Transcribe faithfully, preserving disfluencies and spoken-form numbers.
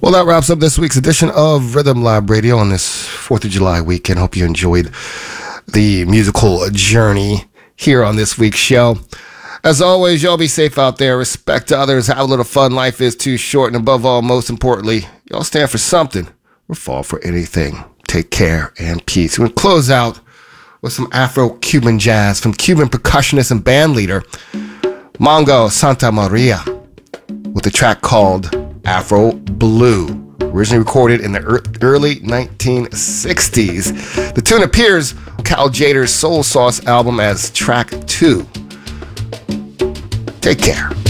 Well, that wraps up this week's edition of Rhythm Lab Radio on this fourth of July weekend. Hope you enjoyed the musical journey here on this week's show. As always, y'all be safe out there. Respect others. Have a little fun. Life is too short. And above all, most importantly, y'all stand for something or fall for anything. Take care and peace. We're going to close out with some Afro-Cuban jazz from Cuban percussionist and band leader Mongo Santa Maria with a track called Afro Blue, originally recorded in the er- early nineteen sixties. The tune appears on Cal Tjader's Soul Sauce album as track two. Take care.